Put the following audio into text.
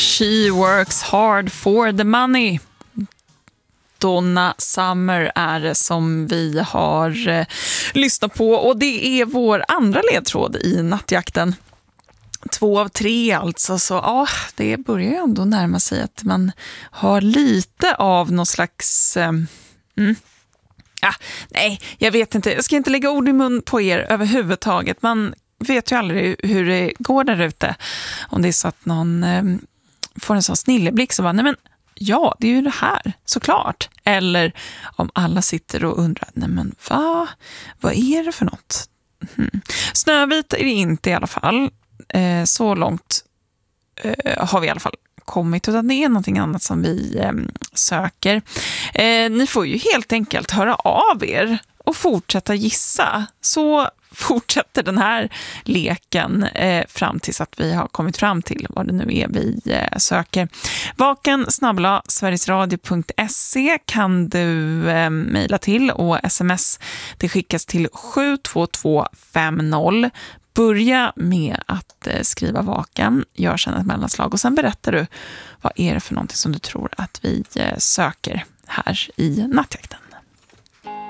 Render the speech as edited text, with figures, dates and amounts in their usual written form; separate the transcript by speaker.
Speaker 1: She works hard for the money. Donna Summer är det som vi har lyssnat på, och det är vår andra ledtråd i nattjakten. 2 av 3 alltså, så ja, det börjar ju ändå närma sig att man har lite av någon slags... nej, jag vet inte. Jag ska inte lägga ord i mun på er överhuvudtaget. Man vet ju aldrig hur det går där ute. Om det är så att någon får en sån snilleblick så bara, nej men ja, det är ju det här, såklart. Eller om alla sitter och undrar, nej men vad är det för något? Snövit är det inte i alla fall. Så långt har vi i alla fall kommit, utan det är någonting annat som vi söker. Ni får ju helt enkelt höra av er och fortsätta gissa. Så fortsätter den här leken fram tills att vi har kommit fram till vad det nu är vi söker. vaken@sverigesradio.se kan du mejla till, och sms det skickas till 72250. Börja med att skriva vaken, gör sedan ett mellanslag och sen berättar du vad är det för någonting som du tror att vi söker här i nattjakten.